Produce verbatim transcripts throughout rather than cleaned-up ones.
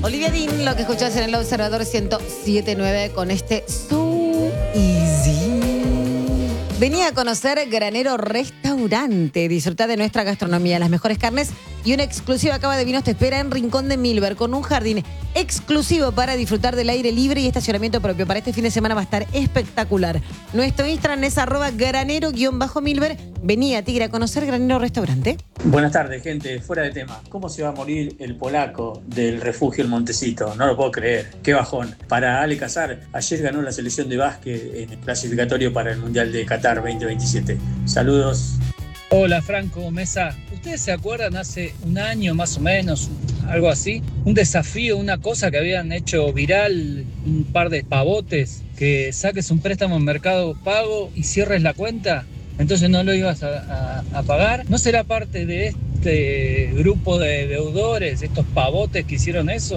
Olivia Dean, lo que escuchás en el Observador ciento siete punto nueve con este So Easy. Venía a conocer Granero Restaurante. Disfruta de nuestra gastronomía, las mejores carnes y una exclusiva cava de vinos te espera en Rincón de Milver con un jardín exclusivo para disfrutar del aire libre y estacionamiento propio. Para este fin de semana va a estar espectacular. Nuestro Instagram es arroba granero-milver. Venía, Tigre, a conocer Granero Restaurante. Buenas tardes, gente. Fuera de tema. ¿Cómo se va a morir el polaco del refugio El Montecito? No lo puedo creer. Qué bajón. Para Ale Casar, ayer ganó la selección de básquet en el clasificatorio para el Mundial de Qatar veinte veintisiete. Saludos. Hola Franco, Mesa. ¿Ustedes se acuerdan hace un año más o menos, algo así? Un desafío, una cosa que habían hecho viral, un par de pavotes, que saques un préstamo en Mercado Pago y cierres la cuenta, entonces no lo ibas a, a, a pagar. ¿No será parte de este grupo de deudores, estos pavotes que hicieron eso?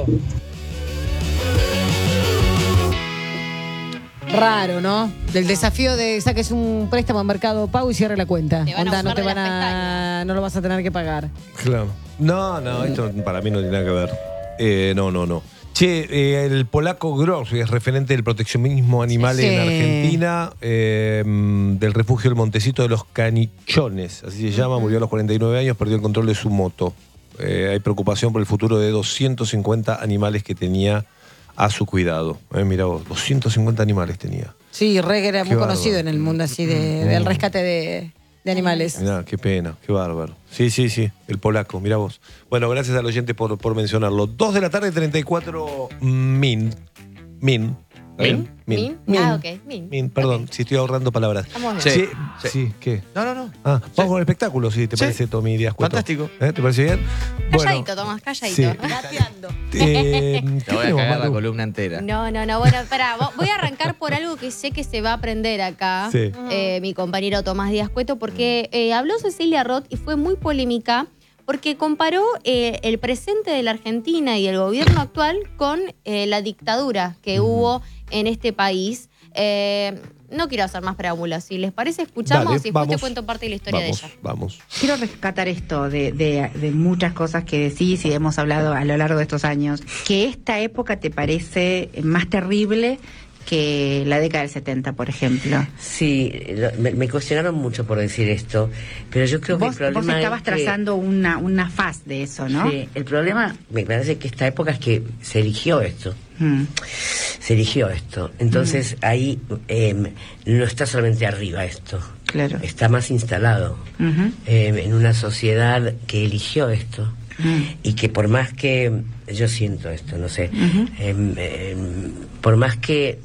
Raro, ¿no? Del desafío de saques un préstamo en Mercado Pago y cierre la cuenta. Te van a Onda, no usar te de van las a, pestañas. no lo vas a tener que pagar. Claro. No, no, esto para mí no tiene nada que ver. Eh, no, no, no. Che, eh, el polaco Gross es referente del proteccionismo animal Sí. en Argentina, eh, del refugio El Montecito de los Canichones, así se llama, uh-huh. Murió a los cuarenta y nueve años, perdió el control de su moto. Eh, hay preocupación por el futuro de doscientos cincuenta animales que tenía a su cuidado. Eh, mira vos, doscientos cincuenta animales tenía. Sí, Reg era Qué muy bárbaro. conocido en el mundo así de, del rescate de, de animales. Mirá, qué pena, qué bárbaro. Sí, sí, sí, el polaco, mirá vos. Bueno, gracias al oyente por, por mencionarlo. Dos de la tarde, treinta y cuatro min. Min. ¿Min? Min. ¿Min? Ah, ok. Min. Min, perdón, Ok. si estoy ahorrando palabras. Estamos Sí, bien. sí, Sí. ¿qué? No, no, no. Ah, Sí. vamos con el espectáculo, si te Sí. parece, Tommy Díaz Cueto. Fantástico. ¿Eh? ¿Te parece bien? Calladito, Tomás, calladito. Sí. Gateando. Eh, ¿qué Te voy a tenemos, cagar la Manu? columna entera. No, no, no. Bueno, espera, voy a arrancar por algo que sé que se va a aprender acá, Sí. eh, mi compañero Tomás Díaz Cueto, porque eh, habló Cecilia Roth y fue muy polémica porque comparó eh, el presente de la Argentina y el gobierno actual con eh, la dictadura que hubo en este país. Eh, no quiero hacer más preámbulos. Si les parece, escuchamos Dale, y después vamos. te cuento parte de la historia Vamos, de ella. vamos. Quiero rescatar esto de, de, de muchas cosas que decís y hemos hablado a lo largo de estos años. Que esta época te parece más terrible que la década del setenta, por ejemplo. Sí, lo- me, me cuestionaron mucho por decir esto, pero yo creo Vos, que el problema vos estabas es que- trazando una, una faz de eso, ¿no? Sí, el problema me parece que esta época es que se eligió esto. Mm. Se eligió esto. Entonces ahí eh, no está solamente arriba esto. Claro. Está más instalado Ujú. eh, en una sociedad que eligió esto. Mm. Y que por más que yo siento esto, no sé, Ujú. em, em, por más que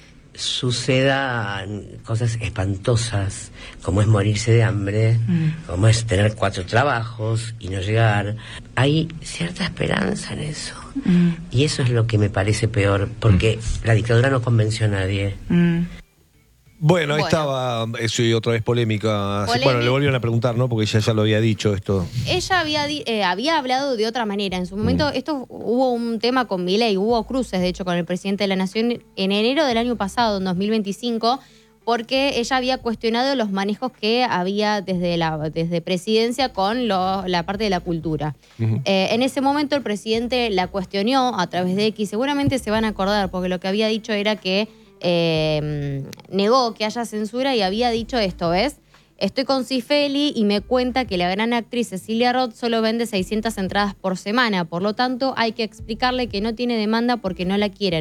sucedan cosas espantosas, como es morirse de hambre, Mm. como es tener cuatro trabajos y no llegar, hay cierta esperanza en eso. Mm. Y eso es lo que me parece peor, porque la dictadura no convenció a nadie. Mm. Bueno, ahí Bueno. estaba, eso y otra vez polémica. Polémica. Bueno, le volvieron a preguntar, ¿no? Porque ella ya lo había dicho esto. Ella había, di- eh, había hablado de otra manera. En su momento, esto hubo un tema con Milei, hubo cruces, de hecho, con el presidente de la Nación en enero del año pasado, en dos mil veinticinco, porque ella había cuestionado los manejos que había desde la desde presidencia con lo- la parte de la cultura. Ujú. Eh, en ese momento el presidente la cuestionó a través de X, seguramente se van a acordar, porque lo que había dicho era que eh, negó que haya censura y había dicho esto, ¿ves? Estoy con Cifeli y me cuenta que la gran actriz Cecilia Roth solo vende seiscientas entradas por semana, por lo tanto hay que explicarle que no tiene demanda porque no la quieren.